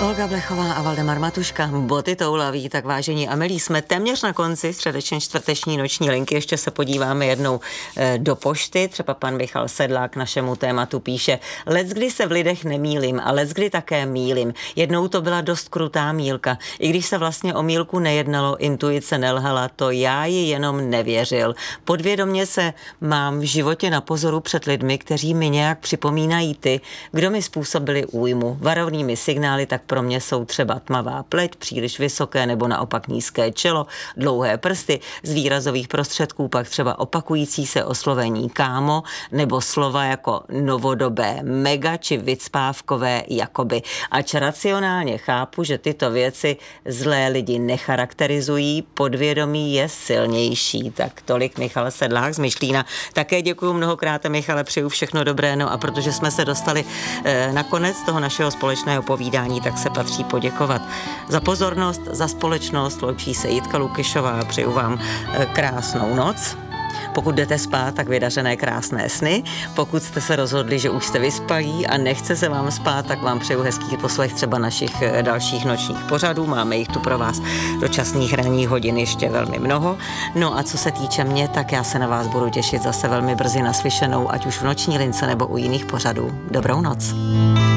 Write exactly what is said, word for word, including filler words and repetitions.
Olga Blechová a Valdemar Matuška, boty toulaví, tak vážení a milí, jsme téměř na konci středeční čtvrteční noční linky, ještě se podíváme jednou e, do pošty, třeba pan Michal Sedlák k našemu tématu píše: leckdy se v lidech nemýlím a leckdy také mýlím. Jednou to byla dost krutá mýlka, i když se vlastně o mýlku nejednalo, intuice nelhala, to já ji jenom nevěřil. Podvědomě se mám v životě na pozoru před lidmi, kteří mi nějak připomínají ty, kdo mi způsobili újmu. Varovnými signály tak pro mě jsou třeba tmavá pleť, příliš vysoké nebo naopak nízké čelo, dlouhé prsty, z výrazových prostředků pak třeba opakující se oslovení kámo nebo slova jako novodobé mega či vycpávkové jakoby. Ač racionálně chápu, že tyto věci zlé lidi necharakterizují, podvědomí je silnější. Tak tolik Michal Sedlák z Myšlína. Také děkuji mnohokrát, Michale, přeju všechno dobré. No a protože jsme se dostali eh, na konec toho našeho společného povídání, tak se patří poděkovat za pozornost, za společnost. Loučí se Jitka Lukyšová a přeju vám krásnou noc. Pokud jdete spát, tak vydařené krásné sny. Pokud jste se rozhodli, že už jste vyspalí a nechce se vám spát, tak vám přeju hezký poslech třeba našich dalších nočních pořadů. Máme jich tu pro vás do časných ranních hodin ještě velmi mnoho. No a co se týče mě, tak já se na vás budu těšit zase velmi brzy naslyšenou, ať už v noční lince nebo u jiných pořadů. Dobrou noc.